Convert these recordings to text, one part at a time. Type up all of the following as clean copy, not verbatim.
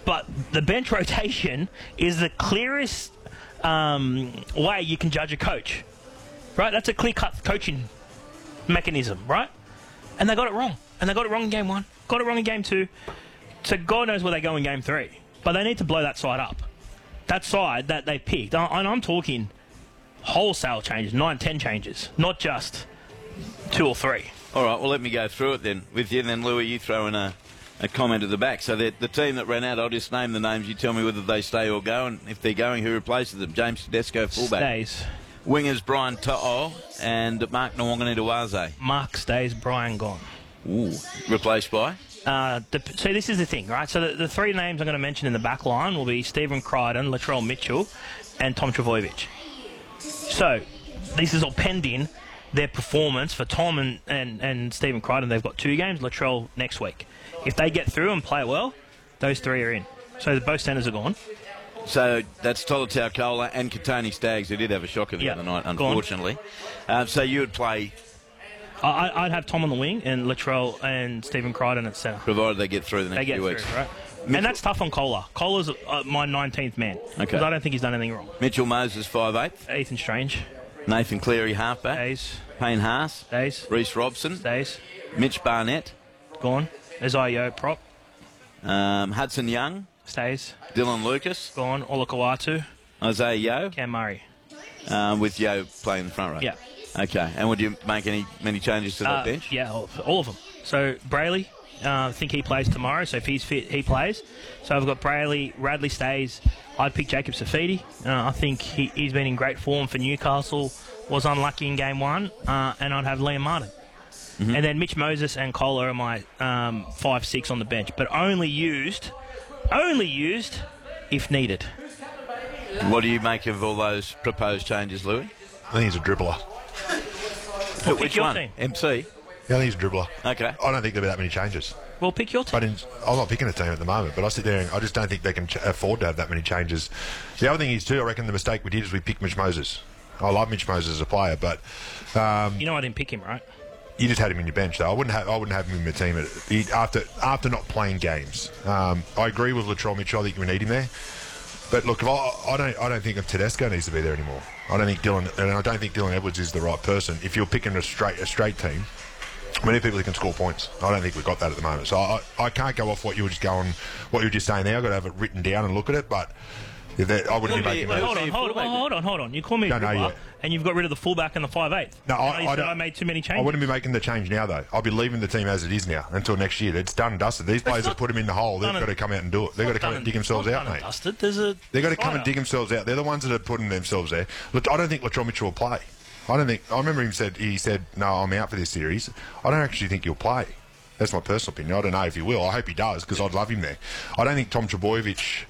But the bench rotation is the clearest way you can judge a coach, right? That's a clear-cut coaching mechanism, right? And they got it wrong. And they got it wrong in game 1, got it wrong in game 2. So God knows where they go in game 3. But they need to blow that side up. That side that they picked. And I'm talking wholesale changes, 9, 10 changes, not just 2 or 3. All right, well, let me go through it then with you. And then, Louis, you throw in a comment at the back. So the team that ran out, I'll just name the names. You tell me whether they stay or go. And if they're going, who replaces them? James Tedesco, fullback. Stays. Wingers, Brian To'o and Mark Nwanganawaze. Mark stays, Brian gone. Ooh. Replaced by? So this is the thing, right? So the 3 names I'm going to mention in the back line will be Stephen Crichton, Latrell Mitchell, and Tom Trbojevic. So this is all pending their performance for Tom and Stephen Crichton. They've got 2 games, Latrell next week. If they get through and play well, those 3 are in. So both centres are gone. So that's Tolutau Kola and Katoni Staggs, who did have a shocker the other night, unfortunately. So you would play... I'd have Tom on the wing and Latrell and Stephen Crichton at centre. Provided they get through the next few weeks. Right? And that's tough on Kola. Kola's my 19th man. Because I don't think he's done anything wrong. Mitchell Moses, 5'8". Ethan Strange. Nathan Cleary, halfback. Stays. Payne Haas. Stays. Reece Robson. Stays. Mitch Barnett. Gone. Isaiah prop. Hudson Young. Stays. Dylan Lucas. Gone. Ola Kawatu. Isaiah Yeo. Cam Murray. With Yeo playing the front row. Yeah. Okay. And would you make many changes to that bench? Yeah, all of them. So Brayley, I think he plays tomorrow. So if he's fit, he plays. So I've got Brayley, Radley stays. I'd pick Jacob Safidi. I think he's been in great form for Newcastle. Was unlucky in game 1. And I'd have Liam Martin. Mm-hmm. And then Mitch Moses and Kola are my 5-6 on the bench, but only used if needed. What do you make of all those proposed changes, Louis? I think he's a dribbler. Well, which your one? team. MC? Yeah, I think he's a dribbler. Okay. I don't think there'll be that many changes. Well, pick your team. But I'm not picking a team at the moment, but I sit there and I just don't think they can afford to have that many changes. The other thing is, too, I reckon the mistake we did is we picked Mitch Moses. I love Mitch Moses as a player, but... you know I didn't pick him, right? You just had him in your bench, though. I wouldn't have him in the team after not playing games. I agree with Latrell Mitchell. I think we need him there. But look, I don't think Tedesco needs to be there anymore. I don't think Dylan Edwards is the right person. If you're picking a straight team, we need people who can score points. I don't think we've got that at the moment. So I can't go off what you were just saying there. I've got to have it written down and look at it, but. I wouldn't be making that. Hold on. You call me a dribbler, and you've got rid of the fullback and the 5'8". No, I made too many changes. I wouldn't be making the change now, though. I'll be leaving the team as it is now until next year. It's done and dusted. These players have put them in the hole. They've got to come out and do it. They've got to come and dig themselves out, mate. They've got to come and dig themselves out. They're the ones that are putting themselves there. Look, I don't think Latrell Mitchell will play. I remember he said, no, I'm out for this series. I don't actually think he'll play. That's my personal opinion. I don't know if he will. I hope he does because I'd love him there. I don't think Tom Trbojevic...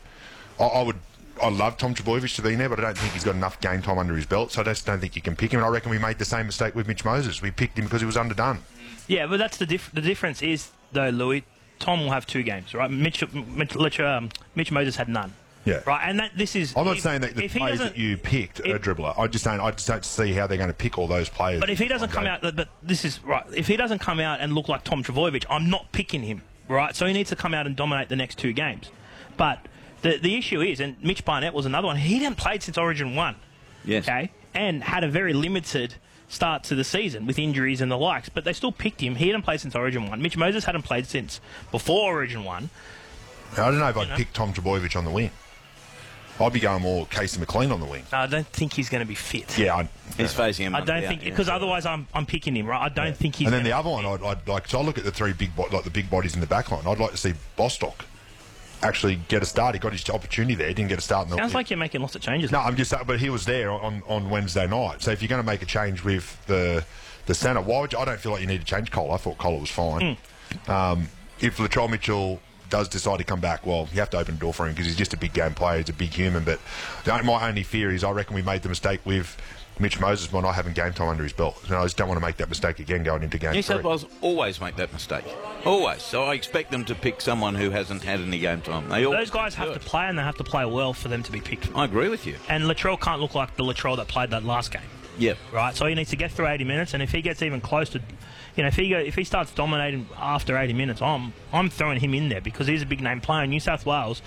I love Tom Trbojevic to be in there, but I don't think he's got enough game time under his belt, so I just don't think you can pick him. And I reckon we made the same mistake with Mitch Moses. We picked him because he was underdone. Yeah, but that's the difference is, though, Louis, Tom will have 2 games, right? Mitch Moses had none. Yeah. Right, and this is... I'm not saying that the players that you picked are dribbler. I just don't see how they're going to pick all those players. But if he doesn't come out... But this is... Right, if he doesn't come out and look like Tom Trbojevic, I'm not picking him, right? So he needs to come out and dominate the next 2 games. But... The issue is, and Mitch Barnett was another one, he hadn't played since Origin 1. Yes. Okay? And had a very limited start to the season with injuries and the likes, but they still picked him. He hadn't played since Origin 1. Mitch Moses hadn't played since before Origin 1. I don't know if I'd pick Tom Trbojevic on the wing. I'd be going more Casey McLean on the wing. I don't think he's going to be fit. Yeah, he's facing him. I don't think because otherwise I'm picking him, right? I don't think he's. And then the other one, I'd like. So I look at the 3 the big bodies in the back line. I'd like to see Bostock actually get a start. He got his opportunity there. He didn't get a start. Sounds like you're making lots of changes. No, I'm just. But he was there on Wednesday night. So if you're going to make a change with the centre, I don't feel like you need to change Cole. I thought Cole was fine. If Latrell Mitchell does decide to come back, well, you have to open the door for him because he's just a big game player. He's a big human. But my only fear is I reckon we made the mistake with Mitch Moses by not having game time under his belt. And I just don't want to make that mistake again going into game 3. New South Wales always make that mistake. Always. So I expect them to pick someone who hasn't had any game time. Those guys have to play, and they have to play well for them to be picked. I agree with you. And Latrell can't look like the Latrell that played that last game. Yep. Right? So he needs to get through 80 minutes, and if he gets even close to... if he starts dominating after 80 minutes, I'm throwing him in there because he's a big name player. New South Wales